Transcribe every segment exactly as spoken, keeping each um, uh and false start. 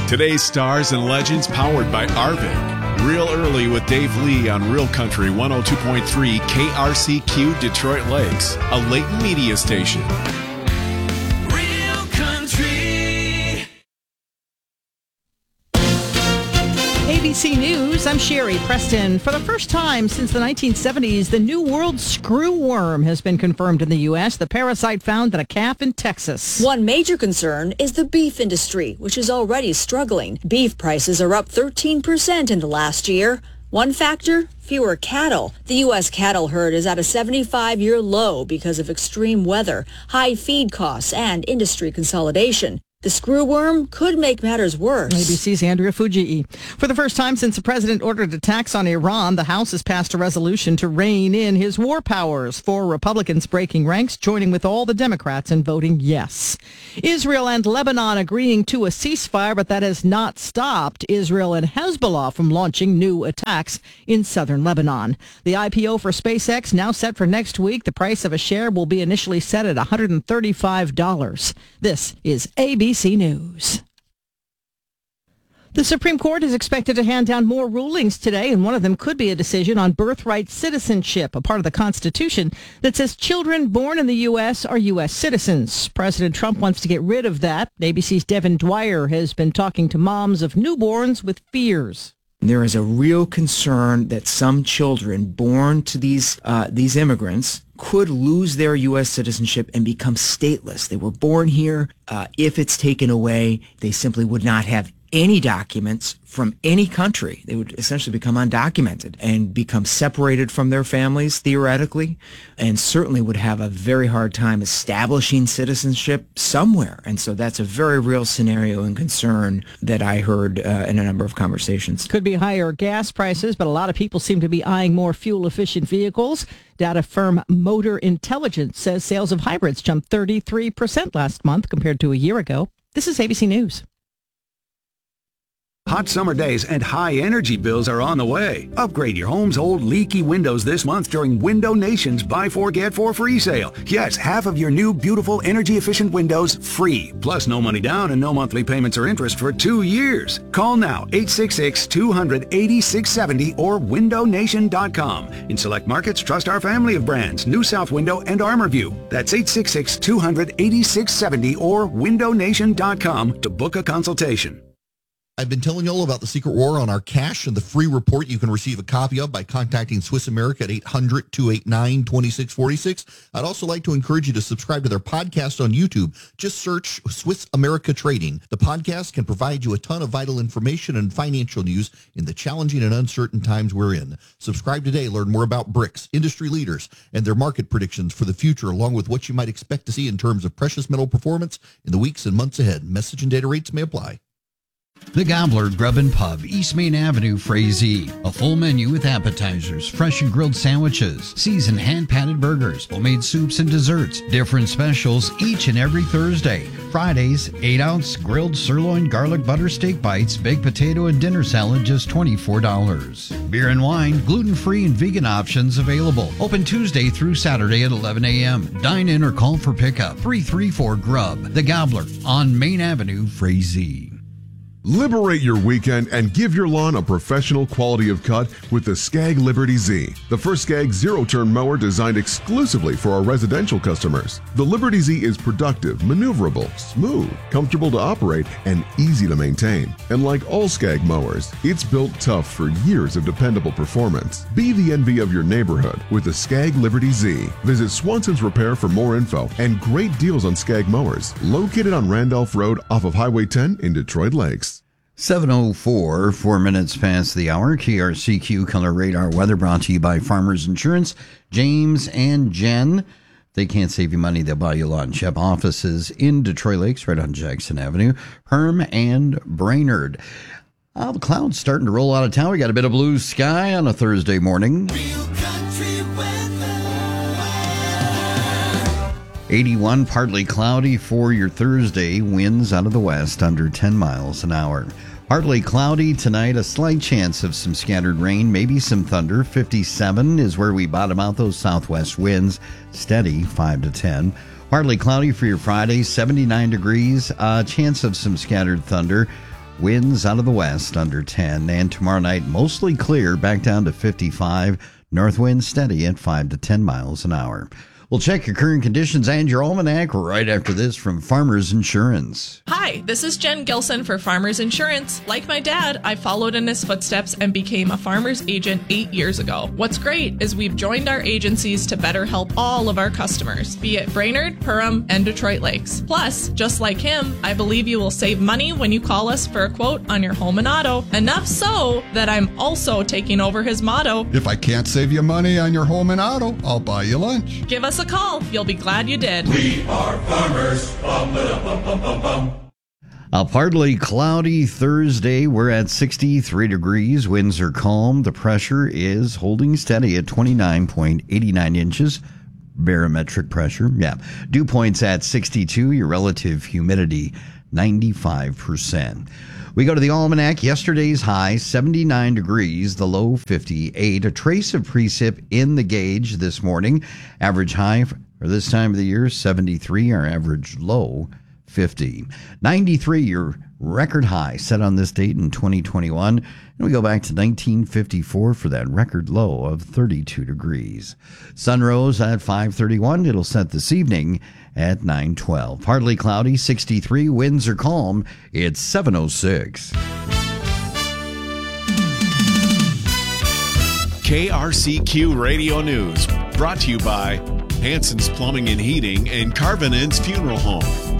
Today's stars and legends powered by Arvin. Real Early with Dave Lee on Real Country one oh two point three K R C Q Detroit Lakes, a Layton media station. Real Country. A B C News, I'm Sherry Preston. For the first time since the nineteen seventies, the New World screwworm has been confirmed in the U S. The parasite found in a calf in Texas. One major concern is the beef industry, which is already struggling. Beef prices are up thirteen percent in the last year. One factor, fewer cattle. The U S cattle herd is at a seventy-five-year low because of extreme weather, high feed costs, and industry consolidation. The screwworm could make matters worse. A B C's Andrea Fujii. For the first time since the president ordered attacks on Iran, the House has passed a resolution to rein in his war powers. Four Republicans breaking ranks, joining with all the Democrats in voting yes. Israel and Lebanon agreeing to a ceasefire, but that has not stopped Israel and Hezbollah from launching new attacks in southern Lebanon. The I P O for SpaceX now set for next week. The price of a share will be initially set at one hundred thirty-five dollars. This is A B C. A B C News. The Supreme Court is expected to hand down more rulings today, and one of them could be a decision on birthright citizenship, a part of the Constitution that says children born in the U S are U S citizens. President Trump wants to get rid of that. A B C's Devin Dwyer has been talking to moms of newborns with fears. There is a real concern that some children born to these uh, these immigrants could lose their U S citizenship and become stateless. They were born here. Uh, if it's taken away, they simply would not have any documents from any country. They would essentially become undocumented and become separated from their families, theoretically, and certainly would have a very hard time establishing citizenship somewhere. And so that's a very real scenario and concern that I heard uh, in a number of conversations. Could be higher gas prices, but a lot of people seem to be eyeing more fuel-efficient vehicles. Data firm Motor Intelligence says sales of hybrids jumped thirty-three percent last month compared to a year ago. This is A B C News. Hot summer days and high energy bills are on the way. Upgrade your home's old leaky windows this month during Window Nation's Buy Four Get Four free sale. Yes, half of your new beautiful energy efficient windows free. Plus no money down and no monthly payments or interest for two years. Call now eight six six, two hundred, eighty-six seventy or window nation dot com. In select markets, trust our family of brands, New South Window and ArmorView. That's eight six six, two hundred, eighty-six seventy or window nation dot com to book a consultation. I've been telling you all about the secret war on our cash and the free report you can receive a copy of by contacting Swiss America at eight hundred, two eight nine, two six four six. I'd also like to encourage you to subscribe to their podcast on YouTube. Just search Swiss America Trading. The podcast can provide you a ton of vital information and financial news in the challenging and uncertain times we're in. Subscribe today. Learn more about BRICS, industry leaders, and their market predictions for the future, along with what you might expect to see in terms of precious metal performance in the weeks and months ahead. Message and data rates may apply. The Gobbler Grub and Pub, East Main Avenue, Frazee. A full menu with appetizers, fresh and grilled sandwiches, seasoned hand-patted burgers, homemade soups and desserts. Different specials each and every Thursday. Fridays, eight ounce grilled sirloin garlic butter steak bites, baked potato and dinner salad, just twenty-four dollars. Beer and wine, gluten-free and vegan options available. Open Tuesday through Saturday at eleven a.m. Dine in or call for pickup. three three four Grub. The Gobbler on Main Avenue, Frazee. Liberate your weekend and give your lawn a professional quality of cut with the Skag Liberty Z, the first Skag zero-turn mower designed exclusively for our residential customers. The Liberty Z is productive, maneuverable, smooth, comfortable to operate, and easy to maintain. And like all Skag mowers, it's built tough for years of dependable performance. Be the envy of your neighborhood with the Skag Liberty Z. Visit Swanson's Repair for more info and great deals on Skag mowers, located on Randolph Road off of Highway ten in Detroit Lakes. seven oh four, four minutes past the hour. K R C Q Color Radar weather brought to you by Farmers Insurance. James and Jen, they can't save you money, they'll buy you lunch. Have offices in Detroit Lakes, right on Jackson Avenue. Herm and Brainerd. Uh, the clouds starting to roll out of town. We got a bit of blue sky on a Thursday morning. Real country weather. eighty-one, partly cloudy for your Thursday. Winds out of the west under ten miles an hour. Partly cloudy tonight, a slight chance of some scattered rain, maybe some thunder. fifty-seven is where we bottom out those southwest winds. Steady, five to ten. Partly cloudy for your Friday, seventy-nine degrees. A chance of some scattered thunder. Winds out of the west under ten. And tomorrow night, mostly clear, back down to fifty-five. North wind steady at five to ten miles an hour. We'll check your current conditions and your almanac right after this from Farmers Insurance. Hi, this is Jen Gilson for Farmers Insurance. Like my dad, I followed in his footsteps and became a farmer's agent eight years ago. What's great is we've joined our agencies to better help all of our customers, be it Brainerd, Perham, and Detroit Lakes. Plus, just like him, I believe you will save money when you call us for a quote on your home and auto. Enough so that I'm also taking over his motto. If I can't save you money on your home and auto, I'll buy you lunch. Give us a call. You'll be glad you did. We are farmers. Bum, ba, bum, bum, bum, bum. A partly cloudy Thursday. We're at sixty-three degrees. Winds are calm. The pressure is holding steady at twenty-nine point eight nine inches. Barometric pressure. Yeah. Dew points at sixty-two. Your relative humidity, ninety-five percent. We go to the almanac. Yesterday's high, seventy-nine degrees, the low, fifty-eight. A trace of precip in the gauge this morning. Average high for this time of the year, seventy-three. Our average low, fifty. ninety-three, your record high set on this date in twenty twenty-one. And we go back to nineteen fifty-four for that record low of thirty-two degrees. Sun rose at five thirty-one. It'll set this evening at nine twelve. Partly cloudy, sixty-three. Winds are calm. It's seven oh six. K R C Q Radio News, brought to you by Hanson's Plumbing and Heating and Carvinen's Funeral Home.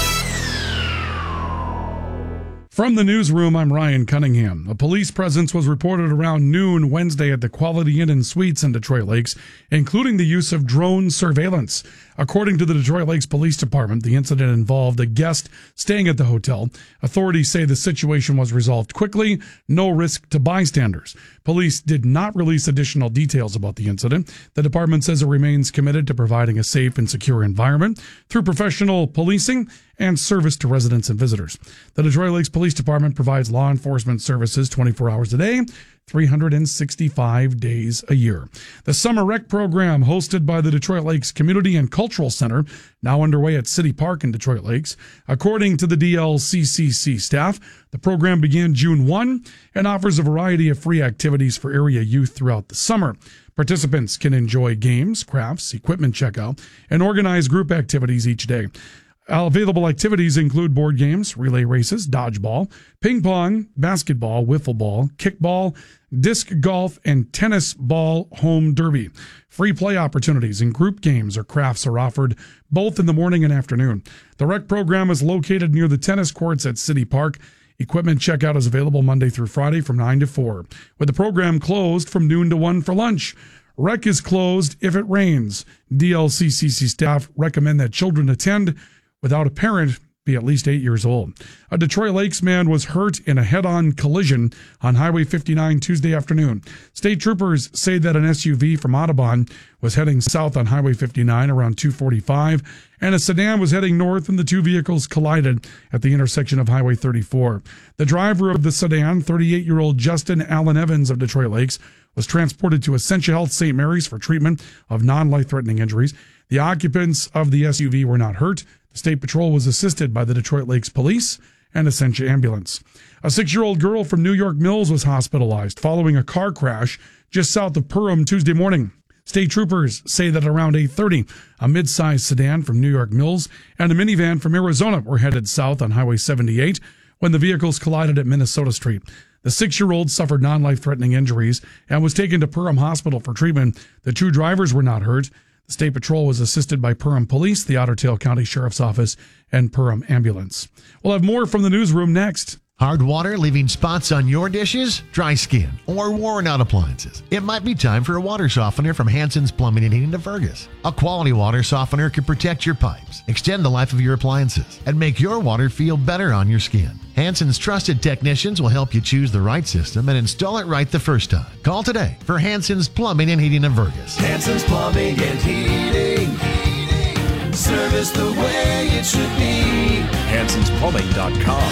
From the newsroom, I'm Ryan Cunningham. A police presence was reported around noon Wednesday at the Quality Inn and Suites in Detroit Lakes, including the use of drone surveillance. According to the Detroit Lakes Police Department, the incident involved a guest staying at the hotel. Authorities say the situation was resolved quickly, no risk to bystanders. Police did not release additional details about the incident. The department says it remains committed to providing a safe and secure environment through professional policing and service to residents and visitors. The Detroit Lakes Police Department provides law enforcement services twenty-four hours a day, three hundred sixty-five days a year. The Summer Rec program, hosted by the Detroit Lakes Community and Cultural Center, now underway at City Park in Detroit Lakes. According to the D L C C C staff, the program began June first and offers a variety of free activities for area youth throughout the summer. Participants can enjoy games, crafts, equipment checkout, and organize group activities each day. Available activities include board games, relay races, dodgeball, ping pong, basketball, wiffle ball, kickball, disc golf, and tennis ball home derby. Free play opportunities and group games or crafts are offered both in the morning and afternoon. The rec program is located near the tennis courts at City Park. Equipment checkout is available Monday through Friday from nine to four, with the program closed from noon to one for lunch. Rec is closed if it rains. D L C C C staff recommend that children attend without a parent be at least eight years old. A Detroit Lakes man was hurt in a head-on collision on Highway fifty-nine Tuesday afternoon. State troopers say that an S U V from Audubon was heading south on Highway fifty-nine around two forty-five, and a sedan was heading north, and the two vehicles collided at the intersection of Highway thirty-four. The driver of the sedan, thirty-eight-year-old Justin Allen Evans of Detroit Lakes, was transported to Essentia Health Saint Mary's for treatment of non-life-threatening injuries. The occupants of the S U V were not hurt. The State Patrol was assisted by the Detroit Lakes Police and Essentia Ambulance. A six-year-old girl from New York Mills was hospitalized following a car crash just south of Perham Tuesday morning. State troopers say that around eight thirty, a mid-sized sedan from New York Mills and a minivan from Arizona were headed south on Highway seventy-eight when the vehicles collided at Minnesota Street. The six-year-old suffered non-life-threatening injuries and was taken to Perham Hospital for treatment. The two drivers were not hurt. The State Patrol was assisted by Perham Police, the Otter Tail County Sheriff's Office, and Perham Ambulance. We'll have more from the newsroom next. Hard water leaving spots on your dishes, dry skin, or worn out appliances. It might be time for a water softener from Hanson's Plumbing and Heating of Fergus. A quality water softener can protect your pipes, extend the life of your appliances, and make your water feel better on your skin. Hanson's trusted technicians will help you choose the right system and install it right the first time. Call today for Hanson's Plumbing and Heating of Fergus. Hanson's Plumbing and Heating. Heating. Service the way it should be. Hansons Plumbing dot com.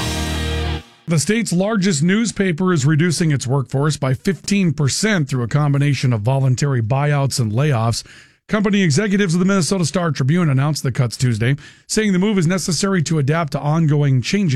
The state's largest newspaper is reducing its workforce by fifteen percent through a combination of voluntary buyouts and layoffs. Company executives of the Minnesota Star Tribune announced the cuts Tuesday, saying the move is necessary to adapt to ongoing changes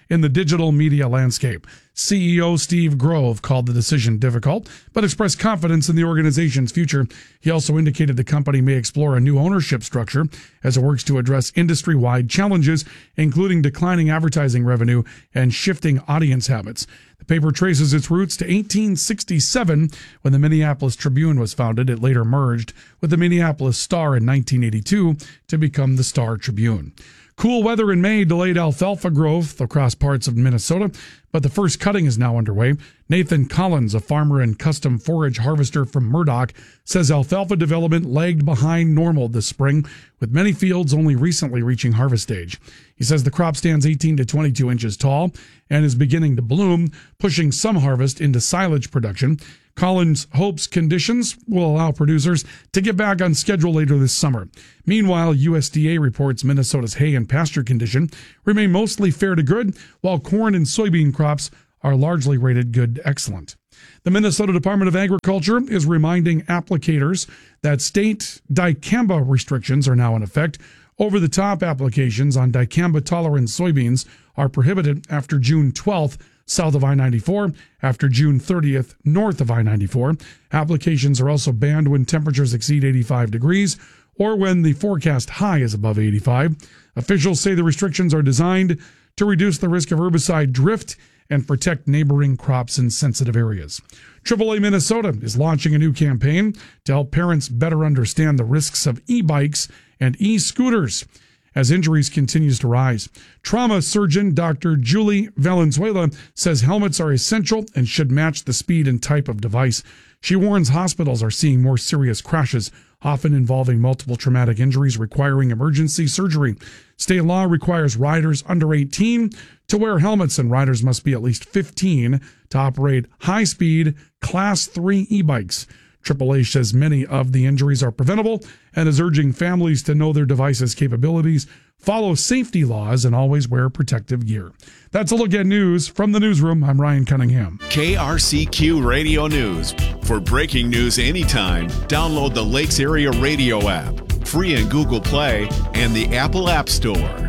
in the digital media landscape. C E O Steve Grove called the decision difficult, but expressed confidence in the organization's future. He also indicated the company may explore a new ownership structure as it works to address industry-wide challenges, including declining advertising revenue and shifting audience habits. The paper traces its roots to eighteen sixty-seven, when the Minneapolis Tribune was founded. It later merged with the Minneapolis Star in nineteen eighty-two to become the Star Tribune. Cool weather in May delayed alfalfa growth across parts of Minnesota, but the first cutting is now underway. Nathan Collins, a farmer and custom forage harvester from Murdoch, says alfalfa development lagged behind normal this spring, with many fields only recently reaching harvest stage. He says the crop stands eighteen to twenty-two inches tall and is beginning to bloom, pushing some harvest into silage production. Collins hopes conditions will allow producers to get back on schedule later this summer. Meanwhile, U S D A reports Minnesota's hay and pasture condition remain mostly fair to good, while corn and soybean crops are largely rated good to excellent. The Minnesota Department of Agriculture is reminding applicators that state dicamba restrictions are now in effect. Over-the-top applications on dicamba-tolerant soybeans are prohibited after June twelfth, south of I ninety-four, after June thirtieth, north of I ninety-four. Applications are also banned when temperatures exceed eighty-five degrees or when the forecast high is above eighty-five. Officials say the restrictions are designed to reduce the risk of herbicide drift and protect neighboring crops in sensitive areas. triple A Minnesota is launching a new campaign to help parents better understand the risks of e-bikes and e-scooters as injuries continues to rise. Trauma surgeon Doctor Julie Valenzuela says helmets are essential and should match the speed and type of device. She warns hospitals are seeing more serious crashes, often involving multiple traumatic injuries requiring emergency surgery. State law requires riders under eighteen to wear helmets, and riders must be at least fifteen to operate high-speed Class three e-bikes. triple A says many of the injuries are preventable and is urging families to know their device's capabilities, follow safety laws, and always wear protective gear. That's a look at news from the newsroom. I'm Ryan Cunningham. K R C Q Radio News. For breaking news anytime, download the Lakes Area Radio app, free in Google Play and the Apple App Store.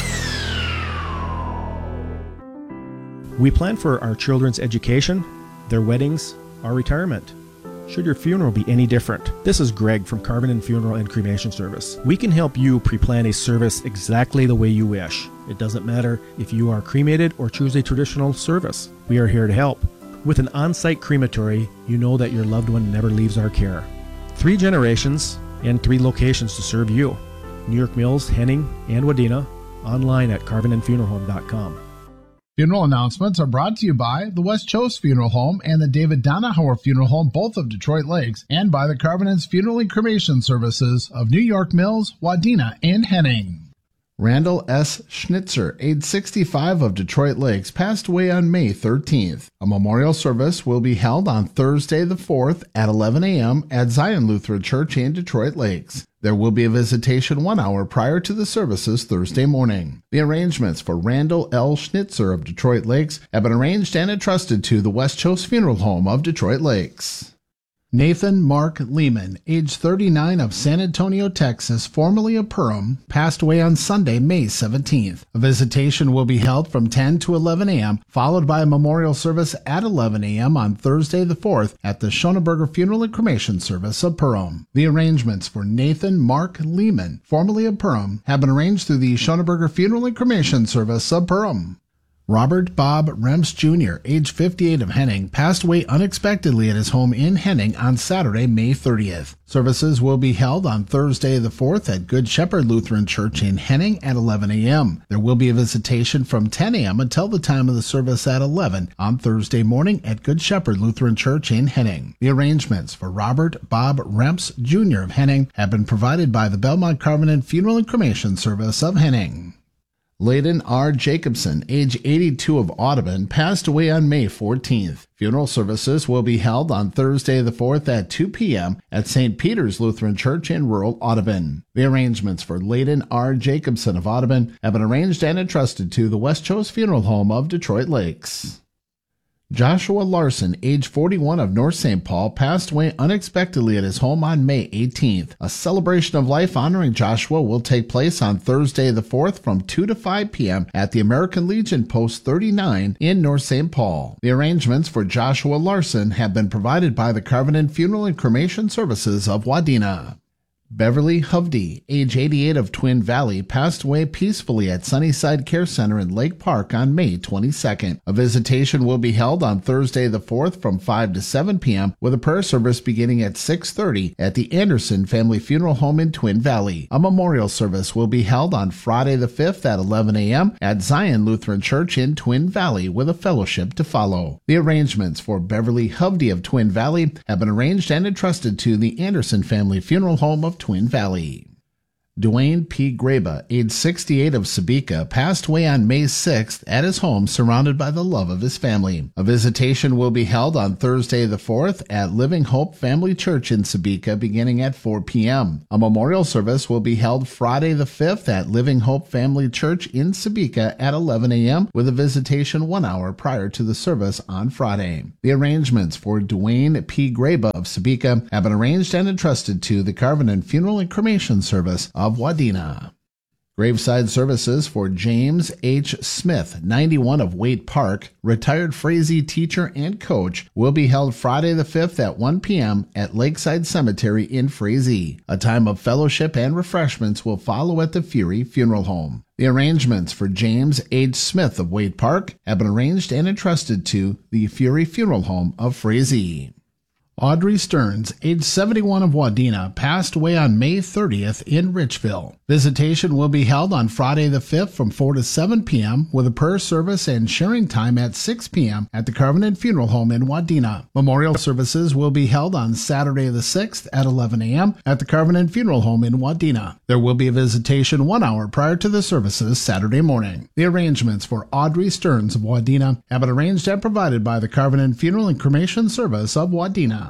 We plan for our children's education, their weddings, our retirement. Should your funeral be any different? This is Greg from Carbon Funeral and Cremation Service. We can help you pre-plan a service exactly the way you wish. It doesn't matter if you are cremated or choose a traditional service. We are here to help. With an on-site crematory, you know that your loved one never leaves our care. Three generations and three locations to serve you. New York Mills, Henning, and Wadena. Online at carbon and funeral home dot com. Funeral announcements are brought to you by the West Choast Funeral Home and the David Donahauer Funeral Home, both of Detroit Lakes, and by the Carbonance Funeral and Cremation Services of New York Mills, Wadena, and Henning. Randall S. Schnitzer, age sixty-five, of Detroit Lakes, passed away on May thirteenth. A memorial service will be held on Thursday the fourth at eleven a.m. at Zion Lutheran Church in Detroit Lakes. There will be a visitation one hour prior to the services Thursday morning. The arrangements for Randall L. Schnitzer of Detroit Lakes have been arranged and entrusted to the West Choast Funeral Home of Detroit Lakes. Nathan Mark Lehman, age thirty-nine, of San Antonio, Texas, formerly of Perham, passed away on Sunday, May seventeenth. A visitation will be held from ten to eleven a.m., followed by a memorial service at eleven a.m. on Thursday the fourth at the Schoenberger Funeral and Cremation Service of Perham. The arrangements for Nathan Mark Lehman, formerly of Perham, have been arranged through the Schoenberger Funeral and Cremation Service of Perham. Robert Bob Remps Junior, age fifty-eight, of Henning, passed away unexpectedly at his home in Henning on Saturday, May thirtieth. Services will be held on Thursday the fourth at Good Shepherd Lutheran Church in Henning at eleven a.m. There will be a visitation from ten a.m. until the time of the service at eleven on Thursday morning at Good Shepherd Lutheran Church in Henning. The arrangements for Robert Bob Remps Junior of Henning have been provided by the Belmont Covenant Funeral and Cremation Service of Henning. Layden R. Jacobson, age eighty-two, of Audubon, passed away on May fourteenth. Funeral services will be held on Thursday the fourth at two p.m. at Saint Peter's Lutheran Church in rural Audubon. The arrangements for Layden R. Jacobson of Audubon have been arranged and entrusted to the West Choast Funeral Home of Detroit Lakes. Joshua Larson, age forty-one, of North Saint Paul, passed away unexpectedly at his home on May eighteenth. A celebration of life honoring Joshua will take place on Thursday the fourth from two to five p.m. at the American Legion Post thirty-nine in North Saint Paul. The arrangements for Joshua Larson have been provided by the Covenant Funeral and Cremation Services of Wadena. Beverly Hovde, age eighty-eight, of Twin Valley, passed away peacefully at Sunnyside Care Center in Lake Park on May twenty-second. A visitation will be held on Thursday the fourth from five to seven p.m. with a prayer service beginning at six thirty at the Anderson Family Funeral Home in Twin Valley. A memorial service will be held on Friday the fifth at eleven a.m. at Zion Lutheran Church in Twin Valley with a fellowship to follow. The arrangements for Beverly Hovde of Twin Valley have been arranged and entrusted to the Anderson Family Funeral Home of Twin Valley. Dwayne P. Graba, age sixty-eight, of Sabika, passed away on May sixth at his home surrounded by the love of his family. A visitation will be held on Thursday the fourth at Living Hope Family Church in Sabika beginning at four p.m. A memorial service will be held Friday the fifth at Living Hope Family Church in Sabika at eleven a.m. with a visitation one hour prior to the service on Friday. The arrangements for Dwayne P. Graba of Sabika have been arranged and entrusted to the Covenant Funeral and Cremation Service of Wadena. Graveside services for James H. Smith, ninety-one, of Waite Park, retired Frazee teacher and coach, will be held Friday the fifth at one p.m. at Lakeside Cemetery in Frazee. A time of fellowship and refreshments will follow at the Fury Funeral Home. The arrangements for James H. Smith of Waite Park have been arranged and entrusted to the Fury Funeral Home of Frazee. Audrey Stearns, age seventy-one, of Wadena, passed away on May thirtieth in Richville. Visitation will be held on Friday the fifth from four to seven p.m. with a prayer service and sharing time at six p.m. at the Covenant Funeral Home in Wadena. Memorial services will be held on Saturday the sixth at eleven a.m. at the Covenant Funeral Home in Wadena. There will be a visitation one hour prior to the services Saturday morning. The arrangements for Audrey Stearns of Wadena have been arranged and provided by the Covenant Funeral and Cremation Service of Wadena.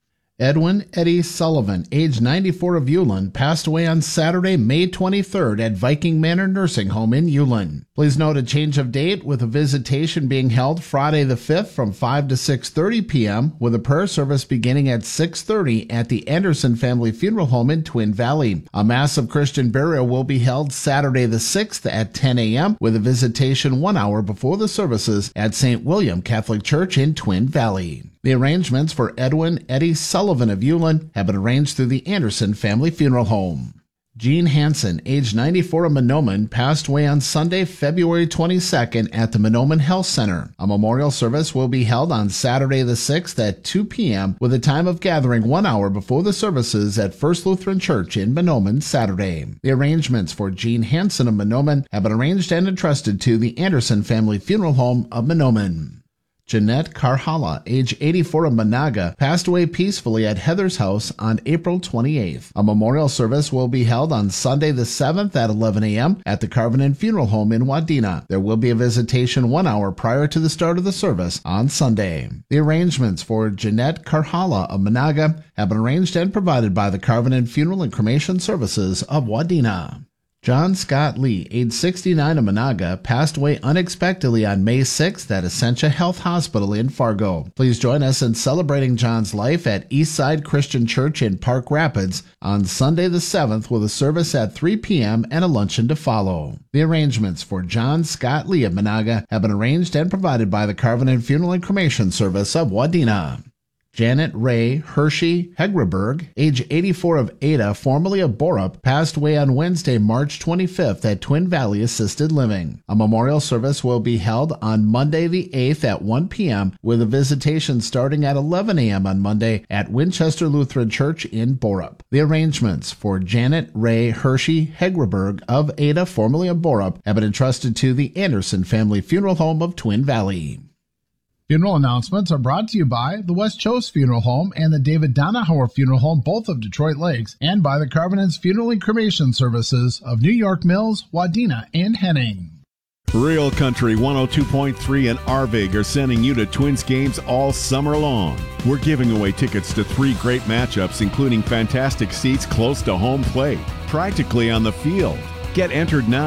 Edwin Eddie Sullivan, age ninety-four, of Ulen, passed away on Saturday, May twenty-third at Viking Manor Nursing Home in Ulen. Please note a change of date with a visitation being held Friday the fifth from five to six thirty p.m. with a prayer service beginning at six thirty at the Anderson Family Funeral Home in Twin Valley. A mass of Christian burial will be held Saturday the sixth at ten a.m. with a visitation one hour before the services at Saint William Catholic Church in Twin Valley. The arrangements for Edwin Eddie Sullivan of Ulen have been arranged through the Anderson Family Funeral Home. Gene Hansen, age ninety-four, of Mahnomen, passed away on Sunday, February twenty-second at the Mahnomen Health Center. A memorial service will be held on Saturday the sixth at two p.m. with a time of gathering one hour before the services at First Lutheran Church in Mahnomen Saturday. The arrangements for Gene Hansen of Mahnomen have been arranged and entrusted to the Anderson Family Funeral Home of Mahnomen. Jeanette Karhala, age eighty-four, of Managa, passed away peacefully at Heather's house on April twenty-eighth. A memorial service will be held on Sunday the seventh at eleven a.m. at the Covenant Funeral Home in Wadena. There will be a visitation one hour prior to the start of the service on Sunday. The arrangements for Jeanette Karhala of Managa have been arranged and provided by the Covenant Funeral and Cremation Services of Wadena. John Scott Lee, age sixty-nine, of Managa, passed away unexpectedly on May sixth at Essentia Health Hospital in Fargo. Please join us in celebrating John's life at Eastside Christian Church in Park Rapids on Sunday the seventh with a service at three p.m. and a luncheon to follow. The arrangements for John Scott Lee of Managa have been arranged and provided by the Covenant Funeral and Cremation Service of Wadena. Janet Ray Hershey Hegraberg, age eighty-four, of Ada, formerly of Borup, passed away on Wednesday, March twenty-fifth at Twin Valley Assisted Living. A memorial service will be held on Monday the eighth at one p.m. with a visitation starting at eleven a.m. on Monday at Winchester Lutheran Church in Borup. The arrangements for Janet Ray Hershey Hegraberg of Ada, formerly of Borup, have been entrusted to the Anderson Family Funeral Home of Twin Valley. Funeral announcements are brought to you by the West Chose Funeral Home and the David Donahauer Funeral Home, both of Detroit Lakes, and by the Covenant's Funeral and Cremation Services of New York Mills, Wadena, and Henning. Real Country one oh two point three and Arvig are sending you to Twins games all summer long. We're giving away tickets to three great matchups, including fantastic seats close to home plate, practically on the field. Get entered now.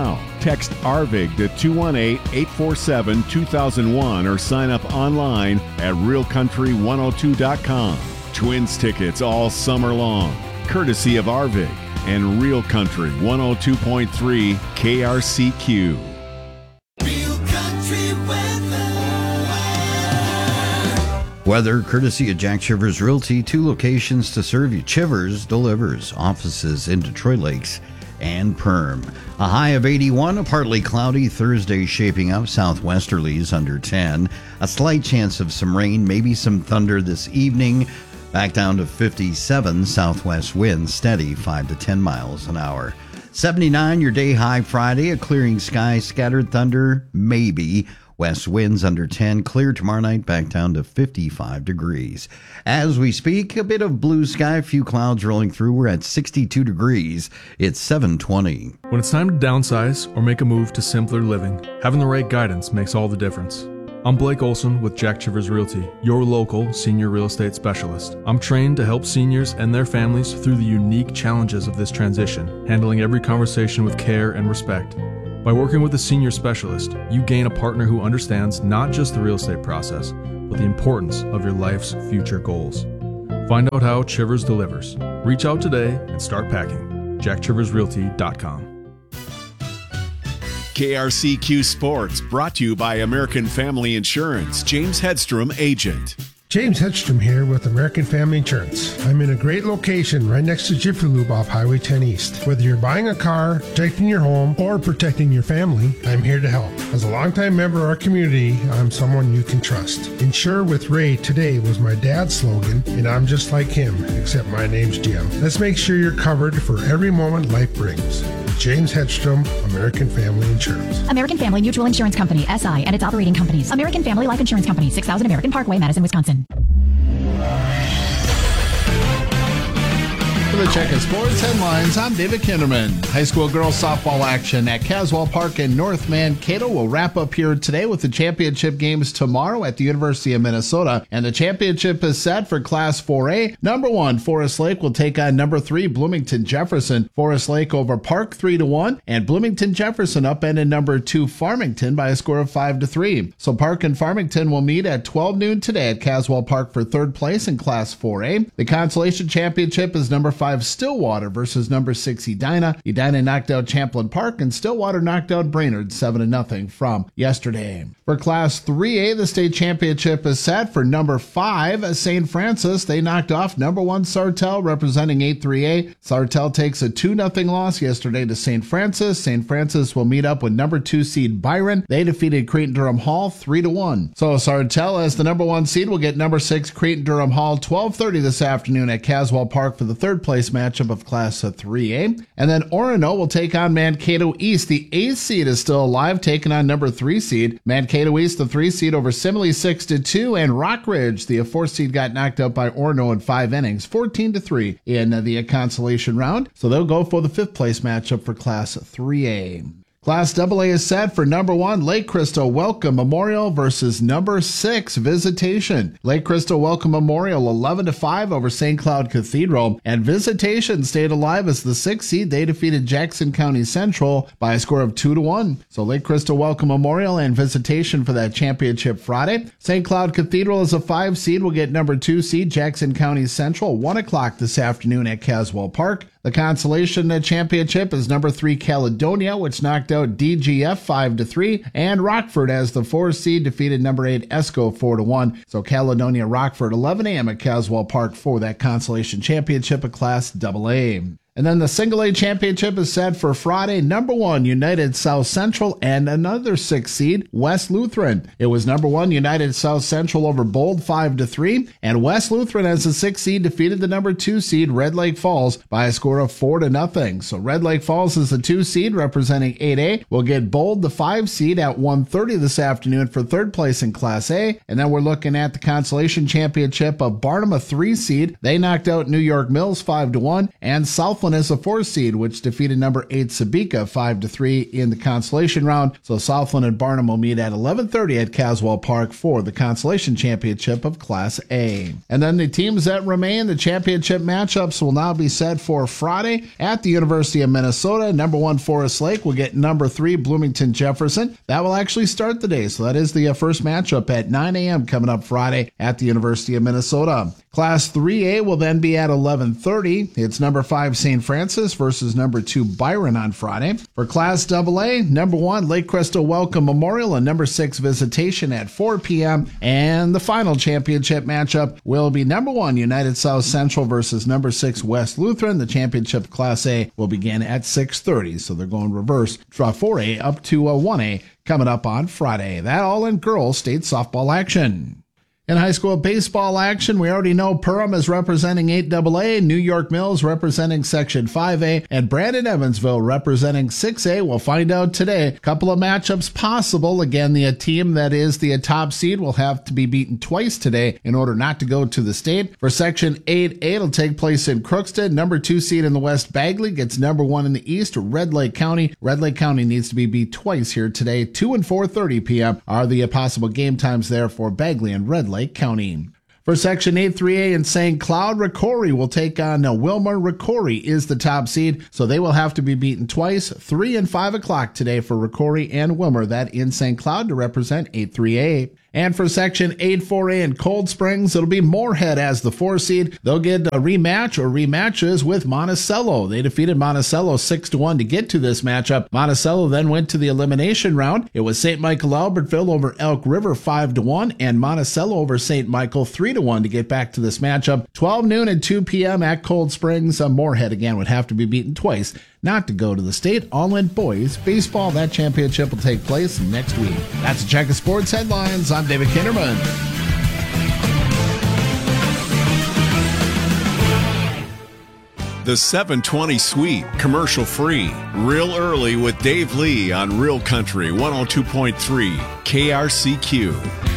Text A R V I G to two one eight, eight four seven, two thousand one or sign up online at real country one oh two dot com. Twins tickets all summer long, courtesy of A R V I G and Real Country one oh two point three K R C Q. Weather courtesy of Jack Chivers Realty, two locations to serve you. Chivers delivers, offices in Detroit Lakes and Perm. A high of eighty-one, a partly cloudy Thursday shaping up, southwesterlies under ten. A slight chance of some rain, maybe some thunder this evening. Back down to fifty-seven, southwest winds steady five to ten miles an hour. seventy-nine, your day high Friday, a clearing sky, scattered thunder, maybe. West winds under ten, clear tomorrow night, back down to fifty-five degrees. As we speak, a bit of blue sky, a few clouds rolling through. We're at sixty-two degrees. It's seven twenty. When it's time to downsize or make a move to simpler living, having the right guidance makes all the difference. I'm Blake Olson with Jack Chivers Realty, your local senior real estate specialist. I'm trained to help seniors and their families through the unique challenges of this transition, handling every conversation with care and respect. By working with a senior specialist, you gain a partner who understands not just the real estate process, but the importance of your life's future goals. Find out how Chivers delivers. Reach out today and start packing. jack chivers realty dot com. K R C Q Sports, brought to you by American Family Insurance. James Hedstrom, agent. James Hedstrom here with American Family Insurance. I'm in a great location right next to Jiffy Lube off Highway ten East. Whether you're buying a car, protecting your home, or protecting your family, I'm here to help. As a longtime member of our community, I'm someone you can trust. Insure with Ray today was my dad's slogan, and I'm just like him, except my name's Jim. Let's make sure you're covered for every moment life brings. James Hedstrom, American Family Insurance. American Family Mutual Insurance Company, S I, and its operating companies. American Family Life Insurance Company, six thousand American Parkway, Madison, Wisconsin. For the Checkin' Sports headlines, I'm David Kinderman. High school girls softball action at Caswell Park in North Mankato will wrap up here today with the championship games tomorrow at the University of Minnesota. And the championship is set for Class four A. Number one, Forest Lake will take on number three, Bloomington Jefferson. Forest Lake over Park three to one, and Bloomington Jefferson upended number two, Farmington, by a score of five to three. So Park and Farmington will meet at twelve noon today at Caswell Park for third place in Class four A. The consolation championship is number five, Stillwater versus number six, Edina. Edina knocked out Champlain Park, and Stillwater knocked out Brainerd seven to nothing from yesterday. For Class three A, the state championship is set for number five, Saint Francis. They knocked off number one, Sartell, representing eight three A. Sartell takes a two nothing loss yesterday to Saint Francis. Saint Francis will meet up with number two seed Byron. They defeated Creighton-Durham Hall three to one. So Sartell, as the number one seed, will get number six Creighton-Durham Hall twelve thirty this afternoon at Caswell Park for the third place matchup of Class three A. And then Orono will take on Mankato East. The eighth seed is still alive, taking on number three seed. Mankato East, the three seed, over Simile six to two, and Rockridge, the four seed, got knocked out by Orono in five innings, fourteen to three in the consolation round. So they'll go for the fifth place matchup for Class three A. Class double A is set for number one, Lake Crystal Welcome Memorial versus number six, Visitation. Lake Crystal Welcome Memorial eleven to five over Saint Cloud Cathedral, and Visitation stayed alive as the sixth seed. They defeated Jackson County Central by a score of two to one. So Lake Crystal Welcome Memorial and Visitation for that championship Friday. Saint Cloud Cathedral is a five seed, will get number two seed Jackson County Central, one o'clock this afternoon at Caswell Park. The consolation championship is number three Caledonia, which knocked out D G F five to three, and Rockford, as the four seed, defeated number eight Esco four to one. So Caledonia Rockford eleven a.m. at Caswell Park for that consolation championship of Class double A. And then the Single A championship is set for Friday. Number one, United South Central, and another six seed, West Lutheran. It was number one, United South Central over Bold five to three, and West Lutheran, as the six seed, defeated the number two seed, Red Lake Falls, by a score of four to nothing. So Red Lake Falls is the two seed, representing eight A. We'll get Bold, the five seed, at one thirty this afternoon for third place in Class A. And then we're looking at the consolation championship of Barnum, a three seed. They knocked out New York Mills five to one, and South Southland is the fourth seed, which defeated number eight Sabika five to three in the consolation round. So Southland and Barnum will meet at eleven thirty at Caswell Park for the consolation championship of Class A. And then the teams that remain, the championship matchups will now be set for Friday at the University of Minnesota. Number one Forest Lake will get number three Bloomington Jefferson. That will actually start the day. So that is the first matchup at nine a.m. coming up Friday at the University of Minnesota. Class three A will then be at eleven thirty. It's number five Saint Francis versus number two Byron on Friday. For Class double A, number one Lake Crystal Welcome Memorial and number six Visitation at four p.m. And the final championship matchup will be number one United South Central versus number six West Lutheran. The championship Class A will begin at six thirty. So they're going reverse. Draw four A up to a one A coming up on Friday. That all in girls state softball action. In high school baseball action, we already know Perham is representing eight double A, New York Mills representing Section five A, and Brandon Evansville representing six A. We'll find out today. A couple of matchups possible. Again, the team that is the top seed will have to be beaten twice today in order not to go to the state. For Section eight A, it'll take place in Crookston. Number two seed in the West, Bagley, gets number one in the East, Red Lake County. Red Lake County needs to be beat twice here today. two and four thirty p.m. are the possible game times there for Bagley and Red Lake County. For Section eight three A in Saint Cloud, Ricori will take on uh, Wilmer. Ricori is the top seed, so they will have to be beaten twice, three and five o'clock today for Ricori and Wilmer. That in Saint Cloud to represent eight three A. And for Section eight four A in Cold Springs, it'll be Moorhead as the four seed. They'll get a rematch or rematches with Monticello. They defeated Monticello six to one to get to this matchup. Monticello then went to the elimination round. It was Saint Michael Albertville over Elk River five to one and Monticello over Saint Michael three to one to get back to this matchup. twelve noon and two p.m. at Cold Springs. Uh, Moorhead again would have to be beaten twice not to go to the state. All in boys baseball. That championship will take place next week. That's a check of sports headlines. I'm David Kinderman. The seven twenty Suite, commercial free. Real early with Dave Lee on Real Country one oh two point three K R C Q.